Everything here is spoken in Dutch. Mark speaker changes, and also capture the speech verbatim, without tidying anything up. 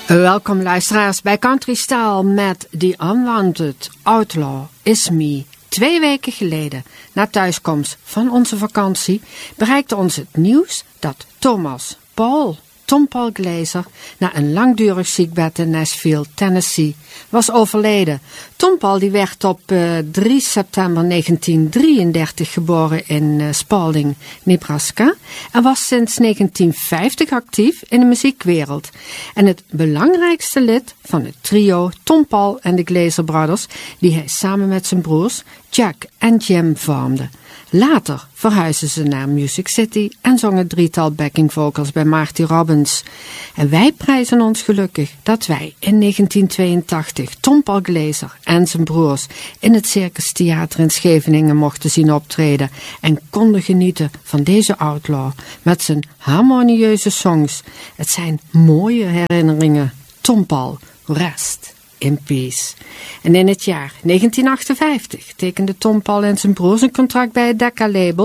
Speaker 1: Welkom luisteraars bij Country Style met The Unwanted Outlaw Is Me. Twee weken geleden, na thuiskomst van onze vakantie, bereikte ons het nieuws dat Thomas Paul, Tom Paul Glaser, na een langdurig ziekbed in Nashville, Tennessee, was overleden. Tom Paul die werd op uh, drie september negentien drieëndertig geboren in uh, Spalding, Nebraska en was sinds negentien vijftig actief in de muziekwereld. En het belangrijkste lid van het trio Tom Paul en de Glaser Brothers, die hij samen met zijn broers Jack en Jim vormde. Later verhuisden ze naar Music City en zongen drietal backing vocals bij Marty Robbins. En wij prijzen ons gelukkig dat wij in negentien tweeëntachtig Tom Paul Glaser en zijn broers in het Circus Theater in Scheveningen mochten zien optreden en konden genieten van deze outlaw met zijn harmonieuze songs. Het zijn mooie herinneringen. Tom Paul, rest in peace. En in het jaar negentien achtenvijftig tekende Tom Paul en zijn broers een contract bij het Decca-label